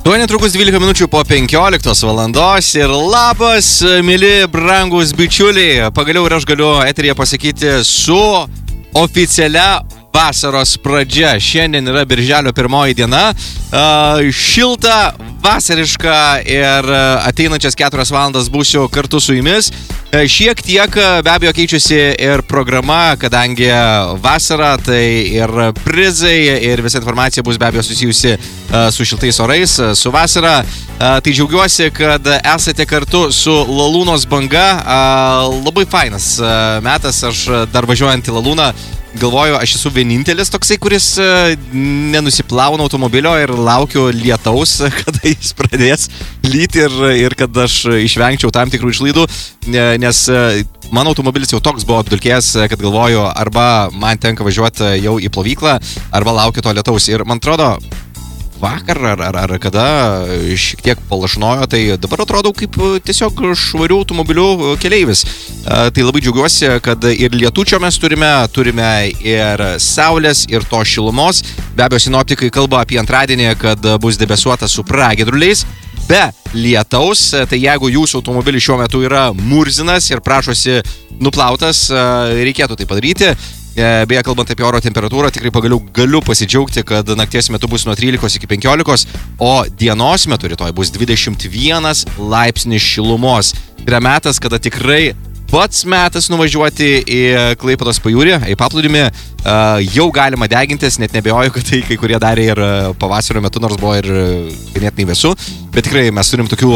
Tuo netrukus 12 minučių po 15 valandos ir labas, mili, brangus bičiuliai. Pagaliau ir aš galiu eteryje pasakyti su oficialia vasaros pradžia. Šiandien yra birželio 1 diena. Šilta, vasariška ir ateinančias 4 valandas būsiu kartu su jumis. Šiek tiek be abejo keičiasi ir programa, kadangi vasara, tai ir prizai ir visa informacija bus be abejo susijusi su šiltais orais, su vasara. Tai džiaugiuosi, kad esate kartu su Lalūnos banga. Labai fainas metas, aš dar važiuojant į Lalūną galvoju, aš esu vienintelis toksai, kuris nenusiplauna automobilio ir laukiu lietaus, kada jis pradės lyti ir kad aš išvengčiau tam tikrų išlaidų, nes mano automobilis jau toks buvo apdulkėjęs, kad galvoju, arba man tenka važiuoti jau į plovyklą, arba laukiu to lietaus. Ir man atrodo, vakar ar kada šiek tiek palašnojo, tai dabar atrodo kaip tiesiog švarių automobilių keleivis. Tai labai džiaugiuosi, kad ir lietučio mes turime ir saulės, ir to šilumos. Be abejo, sinoptikai kalba apie antradienį, kad bus debesuota su pragiedruliais. Be lietaus, tai jeigu jūsų automobilis šiuo metu yra murzinas ir prašosi nuplautas, reikėtų tai padaryti. Beje, kalbant apie oro temperatūrą, tikrai pagaliau galiu pasidžiaugti, kad nakties metu bus nuo 13 iki 15, o dienos metu rytoj bus 21 laipsnis šilumos. Tai yra metas, kada tikrai pats metas nuvažiuoti į Klaipėdos pajūrį, į paplūdimį. Jau galima degintis, net nebejoju, kad tai kai kurie darė ir pavasario metu, nors buvo ir ganėtinai vėsu. Bet tikrai mes turim tokių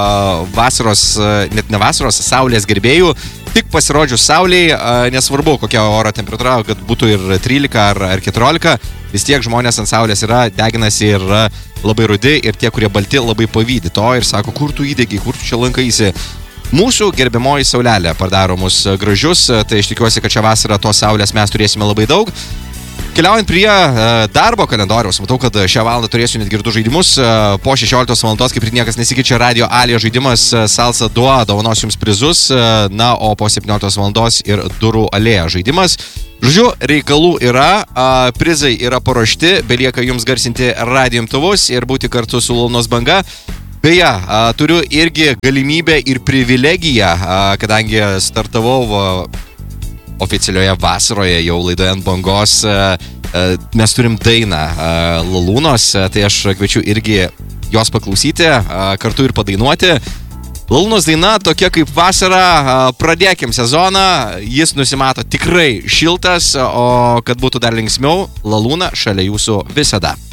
vasaros, net ne vasaros, saulės gerbėjų. Tik pasirodžius saulėj, nesvarbu kokia oro temperatūra, kad būtų ir 13 ar 14, vis tiek žmonės ant saulės yra, deginasi ir yra labai rudi, ir tie, kurie balti, labai pavydi to ir sako, kur tu įdegi, kur tu čia lankaisi. Mūsų gerbiamoji saulelė padaro mus gražius, tai aš tikiuosi, kad šią vasarą tos saulės mes turėsime labai daug. Keliaujant prie darbo kalendoriaus, matau, kad šią valandą turėsiu netgi ir 2 žaidimus. Po 16 valandos, kaip ir niekas nesikeičia, Radio Alija žaidimas Salsa Duo dovanos jums prizus, na, o po 17 valandos ir Durų alėja žaidimas. Žodžiu, reikalų yra, prizai yra paruošti, belieka jums garsinti radijo imtuvus ir būti kartu su Lalūnos banga. Beje, turiu irgi galimybę ir privilegiją, kadangi startavau oficialioje vasaroje jau laidoje ant bangos, mes turim dainą Lalūnos, tai aš kviečiu irgi jos paklausyti, kartu ir padainuoti. Lalūnos daina tokia kaip vasara, pradėkim sezoną, jis nusimato tikrai šiltas, o kad būtų dar linksmiau, Lalūna šalia jūsų visada.